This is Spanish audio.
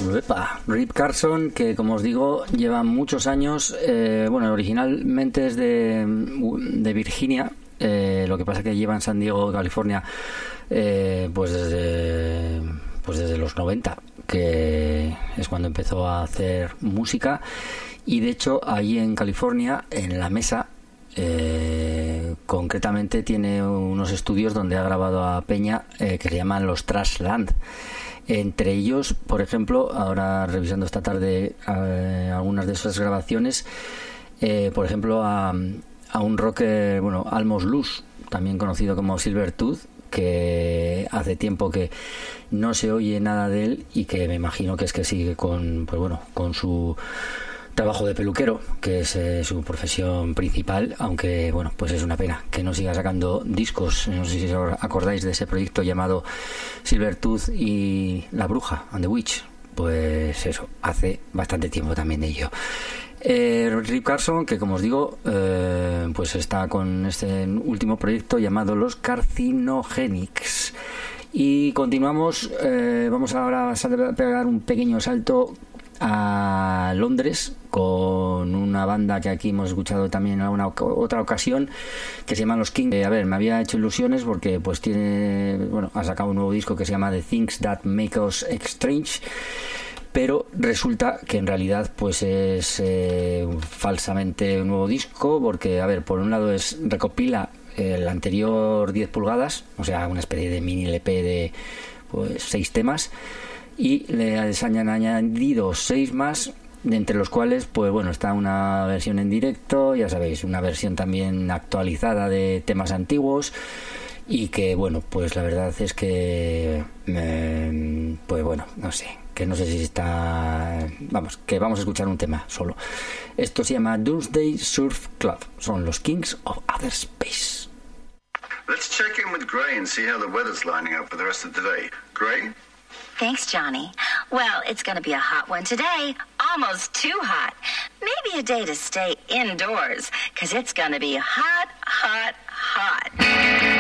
Uepa, Rip Carson, que como os digo lleva muchos años, originalmente es de Virginia, lo que pasa que lleva en San Diego, California, pues desde los 90, que es cuando empezó a hacer música. Y de hecho allí en California, en La Mesa, concretamente tiene unos estudios donde ha grabado a peña que se llaman los Trashland. Entre ellos, por ejemplo, ahora revisando esta tarde algunas de esas grabaciones, por ejemplo a un rocker, Almos Luz, también conocido como Silvertooth, que hace tiempo que no se oye nada de él y que me imagino que es que sigue con su trabajo de peluquero, que es su profesión principal, aunque pues es una pena que no siga sacando discos. No sé si os acordáis de ese proyecto llamado Silvertooth y La Bruja and the Witch, pues eso, hace bastante tiempo también de ello. Rip Carson, que como os digo, pues está con este último proyecto llamado Los Carcinogenics. Y continuamos, vamos ahora a pegar un pequeño salto a Londres con una banda que aquí hemos escuchado también en alguna otra ocasión, que se llama Los Kings. Me había hecho ilusiones porque pues ha sacado un nuevo disco que se llama The Things That Make Us Strange, pero resulta que en realidad pues es falsamente un nuevo disco, porque por un lado recopila el anterior 10 pulgadas, o sea, una especie de mini LP de 6 temas, y les han añadido 6 más, de entre los cuales está una versión en directo, ya sabéis, una versión también actualizada de temas antiguos, y que pues la verdad es que no sé, que no sé si está, que vamos a escuchar un tema solo. Esto se llama Doomsday Surf Club, son los Kings of Outer Space. Let's check in with Gray and see how the weather's lining up for the rest of the day. Gray? Thanks, Johnny. Well, it's going to be a hot one today. Almost too hot. Maybe a day to stay indoors, because it's going to be hot, hot, hot.